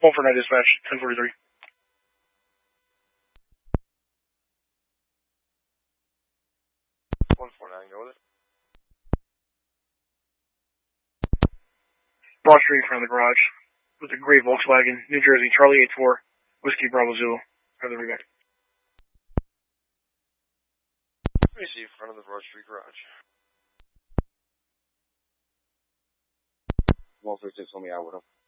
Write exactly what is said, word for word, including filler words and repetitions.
One for night dispatch, ten forty-three. one four nine, go with it. Broad Street in front of the garage with a gray Volkswagen, New Jersey, Charlie eight four, Whiskey Bravo Zulu. Have the reback. Receive front of the Broad Street garage. one thirty-six, let me out with him.